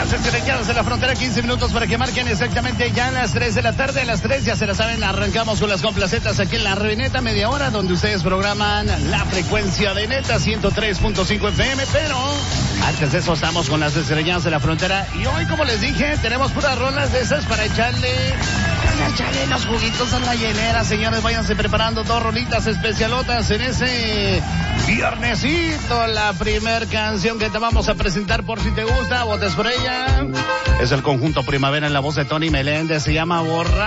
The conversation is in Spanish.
las desgraciadas de la frontera, 15 minutos para que marquen exactamente ya a las 3 de la tarde. A las 3, ya se la saben, arrancamos con las complacetas aquí en la Reneta, media hora, donde ustedes programan la frecuencia de Neta 103.5 FM, pero antes de eso estamos con las desgreñadas de la frontera. Y hoy, como les dije, tenemos puras rolas de esas para echarle los juguitos a la hielera, señores. Váyanse preparando 2 rolitas especialotas en ese viernesito. La primer canción que te vamos a presentar, por si te gusta, votes por ella, es el conjunto Primavera en la voz de Tony Meléndez. Se llama Borra.